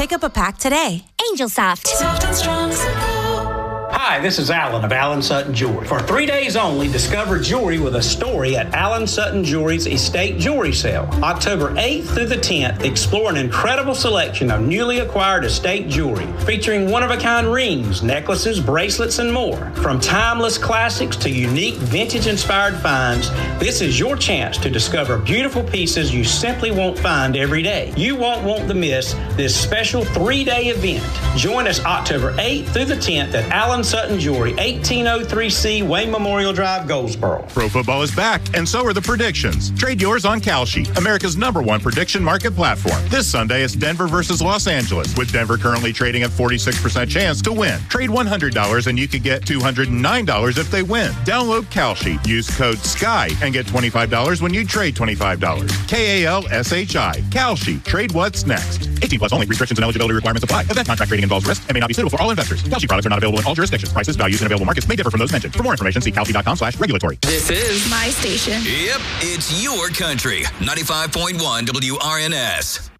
Pick up a pack today. Angel Soft. Soft and strong, simple. Hi, this is Alan of Alan Sutton Jewelry. For 3 days only, discover jewelry with a story at Alan Sutton Jewelry's Estate Jewelry Sale. October 8th through the 10th, explore an incredible selection of newly acquired estate jewelry, featuring one-of-a-kind rings, necklaces, bracelets, and more. From timeless classics to unique vintage-inspired finds, this is your chance to discover beautiful pieces you simply won't find every day. You won't want to miss this special 3-day event. Join us October 8th through the 10th at Alan Sutton Jewelry, 1803C Wayne Memorial Drive, Goldsboro. Pro football is back, and so are the predictions. Trade yours on Kalshi, America's #1 prediction market platform. This Sunday, it's Denver versus Los Angeles, with Denver currently trading at 46% chance to win. Trade $100 and you could get $209 if they win. Download Kalshi, use code SKY, and get $25 when you trade $25. KALSHI. Kalshi. Trade what's next. 18 plus only. Restrictions and eligibility requirements apply. Event contract trading involves risk and may not be suitable for all investors. Kalshi products are not available in all jurisdictions. Prices, values, and available markets may differ from those mentioned. For more information, see kalshi.com/regulatory. This is my station. Yep, it's your country. 95.1 WRNS.